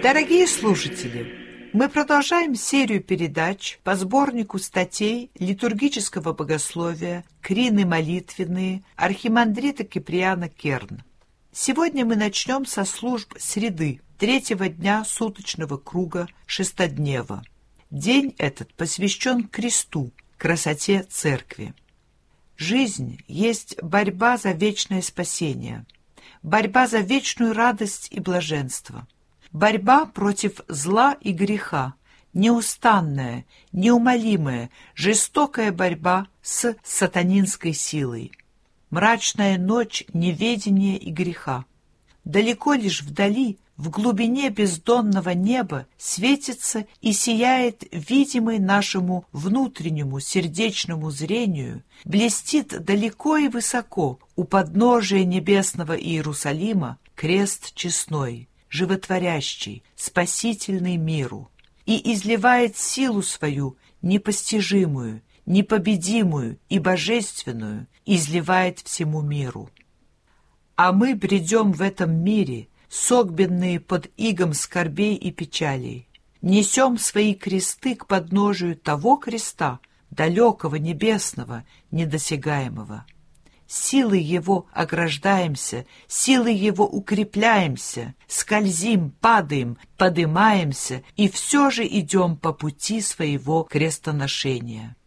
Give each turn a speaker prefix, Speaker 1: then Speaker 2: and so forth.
Speaker 1: Дорогие слушатели, мы продолжаем серию передач по сборнику статей литургического богословия «Крины молитвенные» архимандрита Киприана Керн. Сегодня мы начнем со служб среды, третьего дня суточного круга шестоднева. День этот посвящен кресту, красоте церкви. Жизнь есть борьба за вечное спасение, борьба за вечную радость и блаженство. Борьба против зла и греха, неустанная, неумолимая, жестокая борьба с сатанинской силой. Мрачная ночь неведения и греха. Далеко лишь вдали, в глубине бездонного неба, светится и сияет видимый нашему внутреннему сердечному зрению, блестит далеко и высоко у подножия небесного Иерусалима крест честной, животворящий, спасительный миру, и изливает силу свою непостижимую, непобедимую и божественную, изливает всему миру. А мы бредем в этом мире, согбенные под игом скорбей и печалей, несем свои кресты к подножию того креста, далекого, небесного, недосягаемого. Силой его ограждаемся, силой его укрепляемся, скользим, падаем, подымаемся и все же идем по пути своего крестоношения.